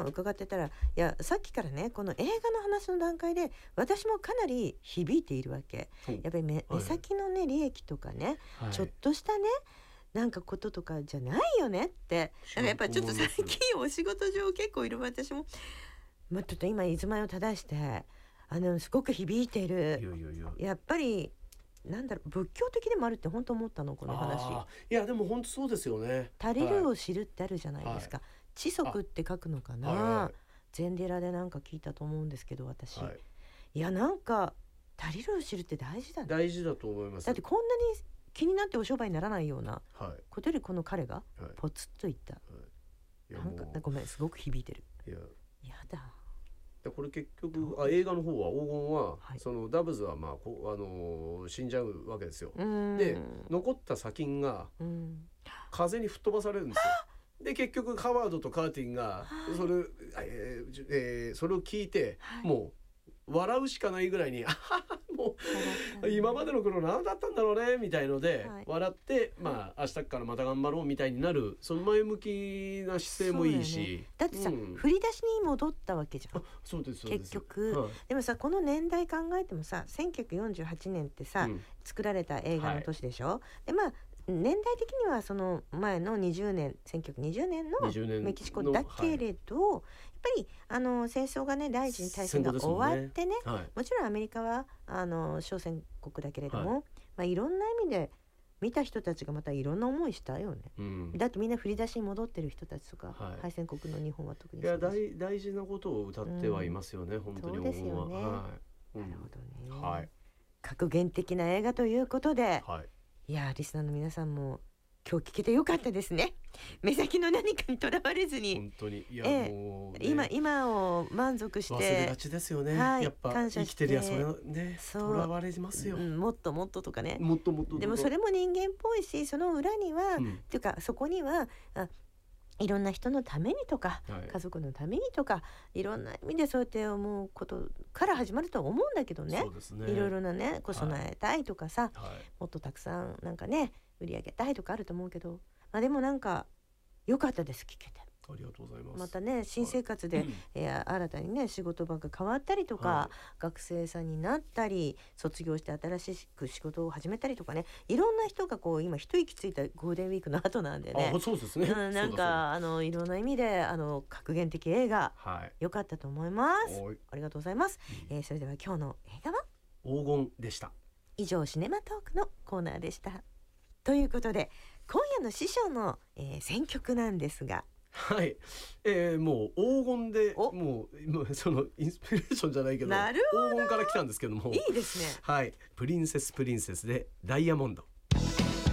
伺ってたら、いやさっきからねこの映画の話の段階で私もかなり響いているわけ。やっぱり目先のね利益とかね、ちょっとしたねなんかこととかじゃないよねって。だからやっぱりちょっと最近お仕事上結構いる私も、ちょっと今居住まいを正してすごく響いている。やっぱりなんだろう、仏教的でもあるって本当思ったのこの話。 いやでも本当そうですよね。 足りるを知るってあるじゃないですか。知足って書くのかな、禅寺でなんか聞いたと思うんですけど私、いやなんか足りるを知るって大事だね。 大事だと思います。 だってこんなに気になってお商売にならないようなことよりこの彼がポツッと言った、なんかごめんすごく響いてる。やだ。 これ結局映画の方は黄金は、そのダブズは死んじゃうわけですよ。で残った砂金が風に吹っ飛ばされるんですよ。で結局ハワードとカーティンがそれを聞いて、もう笑うしかないぐらいにもう今までの苦労何だったんだろうねみたいので、笑って明日からまた頑張ろうみたいになる、その前向きな姿勢もいいし、 だってさ、振り出しに戻ったわけじゃん。 そうです結局、でもさこの年代考えてもさ1948年ってさ、作られた映画の年でしょ。で年代的にはその前の1920年のメキシコだけれど、やっぱり戦争がね第一次大戦が終わってね、もちろんアメリカは小戦国だけれども、いろんな意味で見た人たちがまたいろんな思いしたよね。だってみんな振り出しに戻ってる人たちとか、敗戦国の日本は特にそうだし、 大事なことを歌ってはいますよね、本当に。 そうですよね。なるほどね。格言的な映画ということで、いやリスナーの皆さんも今日聞けてよかったですね。目先の何かにとらわれずに、 本当にもう、 今を満足して忘れがちですよね。やっぱ生きてりゃそれねとらわれますよ。 もっともっととかね。 もっともっと。 でもそれも人間っぽいし、その裏には、っていうかそこにはいろんな人のためにとか、家族のためにとかいろんな意味でそうやって思うことから始まるとは思うんだけどね。いろいろなね備えたいとかさ、もっとたくさんなんかね売り上げたいとかあると思うけど、でもなんか良かったです聞けて。 ありがとうございます。 またね新生活で、新たにね仕事場が変わったりとか、学生さんになったり卒業して新しく仕事を始めたりとかね、いろんな人が今一息ついたゴールデンウィークの後なんでね。 そうですね。 なんかいろんな意味で格言的映画良かったと思います。ありがとうございます。それでは今日の映画は黄金でした。 以上シネマトークのコーナーでした。ということで今夜の師匠の、選曲なんですが、 もう黄金でもうそのインスピレーションじゃないけど黄金から来たんですけども、 いいですね。 プリンセスでダイヤモンド。